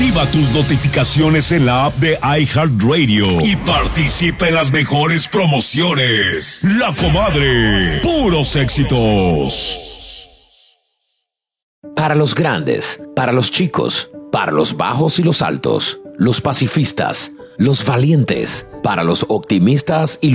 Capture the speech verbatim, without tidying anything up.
Activa tus notificaciones en la app de iHeartRadio y participa en las mejores promociones. La Comadre, puros éxitos. Para los grandes, para los chicos, para los bajos y los altos, los pacifistas, los valientes, para los optimistas y